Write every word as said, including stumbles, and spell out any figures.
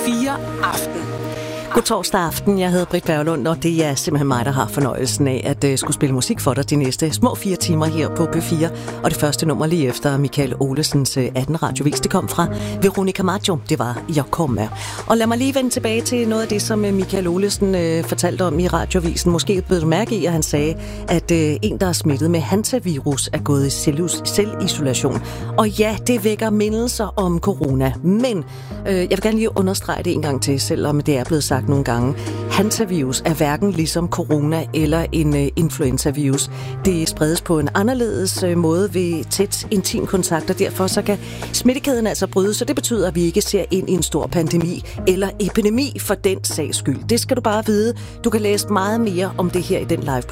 fire Aften. God torsdag aften, jeg hedder Britt Berglund, og det er simpelthen mig, der har fornøjelsen af at uh, skulle spille musik for dig de næste små fire timer her på P fire. Og det første nummer lige efter Michael Olesens uh, atten radiovis, det kom fra Veronica Maggio, det var Jeg kommer. Og lad mig lige vende tilbage til noget af det, som uh, Michael Olesen uh, fortalte om i radiovisen. Måske blev du mærke i, at han sagde, at uh, en, der er smittet med hantavirus, er gået i selv- selvisolation. Og ja, det vækker mindelser om corona, men uh, jeg vil gerne lige understrege det en gang til, selvom det er blevet sagt nogle gange. Hantavirus er hverken ligesom corona eller en uh, influenzavirus. Det spredes på en anderledes uh, måde ved tæt intim kontakt, og derfor så kan smittekæden altså bryde, så det betyder, at vi ikke ser ind i en stor pandemi eller epidemi for den sags skyld. Det skal du bare vide. Du kan læse meget mere om det her i den live